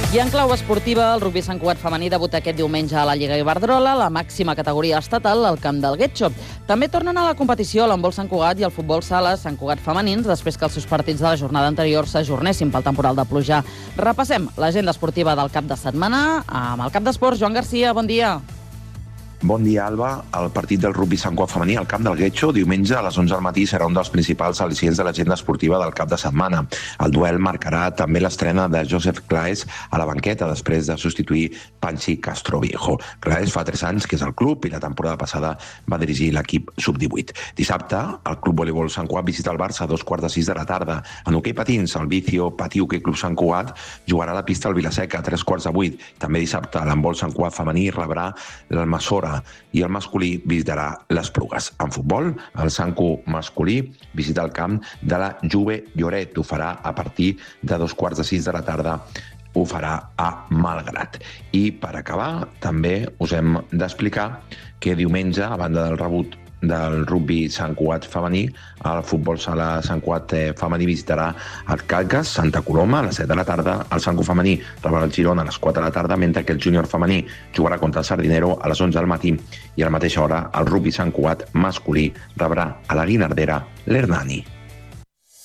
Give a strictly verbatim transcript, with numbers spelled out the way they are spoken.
I en clau esportiva, el rugbi Sant Cugat femení debuta aquest diumenge a la Lliga Iberdrola, la màxima categoria estatal, al camp del Getxo. També tornen a la competició l'handbol Sant Cugat i el futbol sala Sant Cugat femenins, després que els seus partits de la jornada anterior s'ajornessin pel temporal de pluja. Repassem l'agenda esportiva del cap de setmana amb el cap d'esports, Joan Garcia. Bon dia. Bon dia, Alba. El partit del rugbi Sant Cugat femení al camp del Getxo, diumenge a les onze del matí, serà un dels principals al·licients de l'agenda esportiva del cap de setmana. El duel marcarà també l'estrena de Joseph Claes a la banqueta, després de substituir Panchi Castroviejo. Claes fa tres anys que és al club i la temporada passada va dirigir l'equip sub divuit. Dissabte, el Club Voleibol Sant Cugat visita el Barça a dos quarts de sis de la tarda. En hoquei patins, el Vicio Patí Hoquei Club Sant Cugat jugarà a la pista al Vilaseca a tres quarts de vuit. També dissabte, l'handbol Sant Cugat femení rebrà l'Almassora i el masculí visitarà les Prugues. En futbol, el Sancu masculí visita el camp de la Juve Lloret. Ho farà a partir de dos quarts de sis de la tarda. Ho farà a Malgrat. I per acabar, també us hem d'explicar que diumenge, a banda del rebut del rugbi Sant Cugat femení, el futbol sala Sant Cugat femení visitarà el Calcas, Santa Coloma, a les set de la tarda. El Sancu femení rebrà el Girona a les quatre de la tarda, mentre que el júnior femení jugarà contra el Sardinero a les onze del matí. I a la mateixa hora, el rugbi Sant Cugat masculí rebrà a la Guinardera l'Hernani.